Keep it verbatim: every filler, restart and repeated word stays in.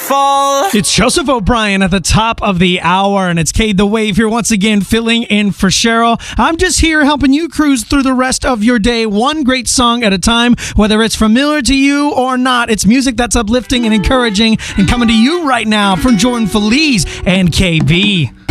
fall. It's Joseph O'Brien at the top of the hour, and it's Cade the Wave here once again, filling in for Cheryl. I'm just here helping you cruise through the rest of your day, one great song at a time, whether it's familiar to you or not. It's music that's uplifting and encouraging, and coming to you right now from Jordan Feliz and K B.